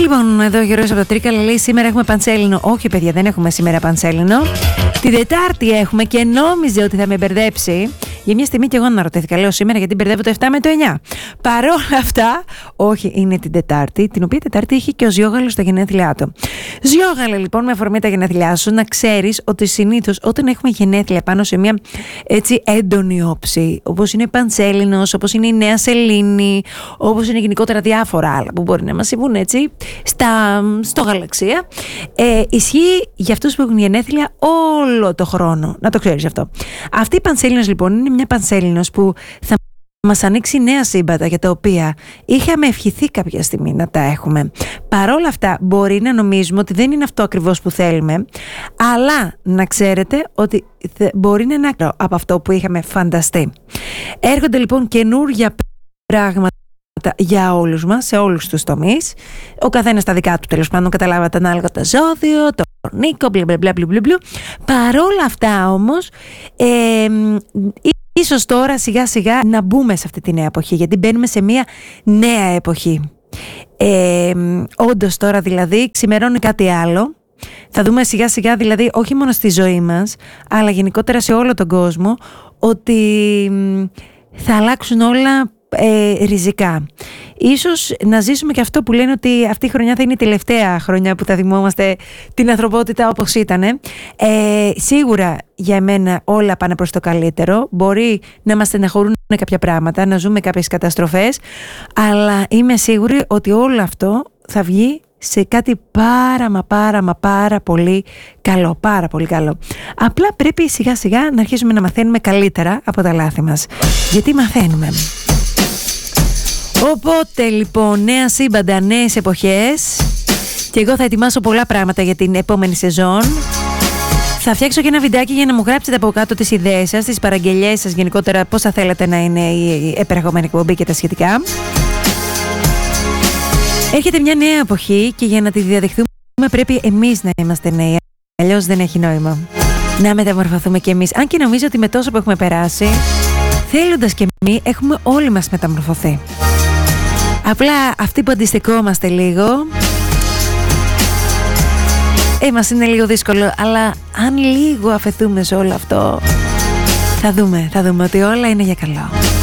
Λοιπόν, εδώ ο Γιώργος από το Τρίκαλα λέει: σήμερα έχουμε πανσέλινο. Όχι, παιδιά, δεν έχουμε σήμερα πανσέλινο. Την Τετάρτη έχουμε και νόμιζε ότι θα με μπερδέψει. Για μια στιγμή και εγώ αναρωτήθηκα. Λέω σήμερα γιατί μπερδεύω το 7 με το 9. Παρόλα αυτά, όχι, είναι την Τετάρτη, την οποία Τετάρτη είχε και ο Ζιόγαλος στα γενέθλιά του. Ζιόγαλε, λοιπόν, με αφορμή τα γενέθλιά σου, να ξέρεις ότι συνήθως όταν έχουμε γενέθλια πάνω σε μια έτσι έντονη όψη, όπως είναι πανσέλινος, όπως είναι η Νέα Σελήνη, όπως είναι γενικότερα διάφορα άλλα που μπορεί να μας συμβούν έτσι στο γαλαξία, ισχύει για αυτούς που έχουν γενέθλια όλο το χρόνο. Να το ξέρεις αυτό. Αυτή η πανσέλινος, λοιπόν, είναι μια πανσέλινος που θα μας ανοίξει νέα σύμπαντα για τα οποία είχαμε ευχηθεί κάποια στιγμή να τα έχουμε. Παρόλα αυτά μπορεί να νομίζουμε ότι δεν είναι αυτό ακριβώς που θέλουμε, αλλά να ξέρετε ότι μπορεί να είναι άκρο από αυτό που είχαμε φανταστεί. Έρχονται λοιπόν καινούργια πράγματα για όλους μας, σε όλους τους τομείς. Ο καθένας τα δικά του, τέλος πάντων, καταλάβατε, ανάλογα το ζώδιο, το νίκο, μπλα. Παρόλα αυτά όμως, ίσως τώρα σιγά σιγά να μπούμε σε αυτή τη νέα εποχή, γιατί μπαίνουμε σε μια νέα εποχή. Όντως τώρα δηλαδή ξημερώνει κάτι άλλο. Θα δούμε σιγά σιγά, δηλαδή όχι μόνο στη ζωή μας, αλλά γενικότερα σε όλο τον κόσμο, ότι θα αλλάξουν όλα ριζικά. Ίσως να ζήσουμε και αυτό που λένε ότι αυτή η χρονιά θα είναι η τελευταία χρονιά που θα θυμόμαστε την ανθρωπότητα όπως ήταν. Σίγουρα για εμένα όλα πάνε προς το καλύτερο. Μπορεί να μας στεναχωρούν κάποια πράγματα, να ζούμε κάποιες καταστροφές, αλλά είμαι σίγουρη ότι όλο αυτό θα βγει σε κάτι πάρα πολύ καλό, πάρα πολύ καλό. Απλά πρέπει σιγά σιγά να αρχίσουμε να μαθαίνουμε καλύτερα από τα λάθη μας, γιατί μαθαίνουμε. Οπότε λοιπόν, νέα σύμπαντα, νέες εποχές, και εγώ θα ετοιμάσω πολλά πράγματα για την επόμενη σεζόν. Θα φτιάξω και ένα βιντεάκι για να μου γράψετε από κάτω τις ιδέες σας, τις παραγγελίες σας, γενικότερα πώς θα θέλετε να είναι η επερχόμενη εκπομπή και τα σχετικά. Έρχεται μια νέα εποχή και για να τη διαδεχθούμε πρέπει εμείς να είμαστε νέοι, αλλιώς δεν έχει νόημα. Να μεταμορφωθούμε κι εμείς, αν και νομίζω ότι με τόσο που έχουμε περάσει, θέλοντας και εμείς, έχουμε όλοι μας μεταμορφωθεί. Απλά αυτοί που αντιστεκόμαστε λίγο, μας είναι λίγο δύσκολο, αλλά αν λίγο αφαιθούμε σε όλο αυτό, θα δούμε ότι όλα είναι για καλό.